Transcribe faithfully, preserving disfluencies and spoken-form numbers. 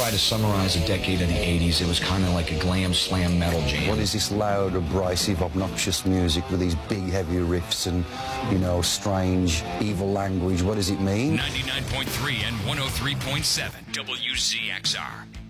try to summarize a decade of the eighties, it was kind of like a glam slam metal jam. What is this loud, abrasive, obnoxious music with these big, heavy riffs and, you know, strange, evil language? What does it mean? ninety-nine point three and one oh three point seven W Z X R.